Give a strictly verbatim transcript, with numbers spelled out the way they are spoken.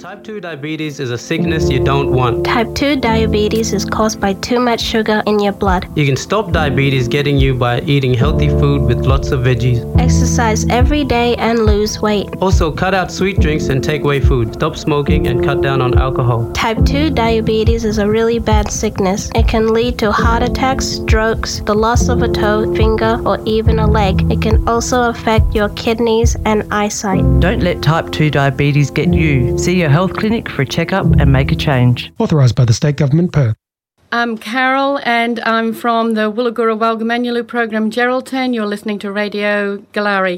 Type two diabetes is a sickness you don't want. Type two diabetes is caused by too much sugar in your blood. You can stop diabetes getting you by eating healthy food with lots of veggies. Exercise every day and lose weight. Also, cut out sweet drinks and takeaway food. Stop smoking and cut down on alcohol. Type two diabetes is a really bad sickness. It can lead to heart attacks, strokes, the loss of a toe, finger, or even a leg. It can also affect your kidneys and eyesight. Don't let type two diabetes get you. See your health clinic for a checkup and make a change. Authorised by the State Government, Perth. I'm Carol and I'm from the Woolagura Walgamanulu program Geraldton. You're listening to Radio Galari.